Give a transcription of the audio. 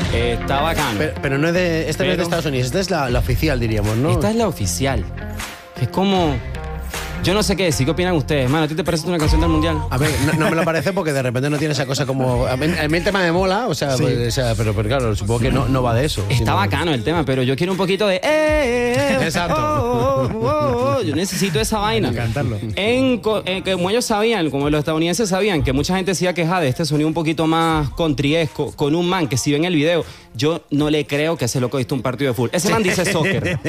Está bacano. Pero no es de, esta no es de Estados Unidos, esta es la oficial, diríamos, ¿no? Esta es la oficial. Es como... Yo no sé qué decir, ¿qué opinan ustedes? Mano, ¿a ti te parece una canción del Mundial? A ver, no me lo parece porque de repente no tiene esa cosa como... A mí el tema me mola, o sea, Sí. pero claro, supongo que no va de eso. Está sino- bacano el tema, pero yo quiero un poquito de... Exacto. Yo necesito esa vaina. Cantarlo. Como ellos sabían, como los estadounidenses sabían, que mucha gente se iba a quejar de este sonido un poquito más contriesco, con un man que si ven el video, yo no le creo que ese loco viste un partido de fútbol. Ese man dice soccer.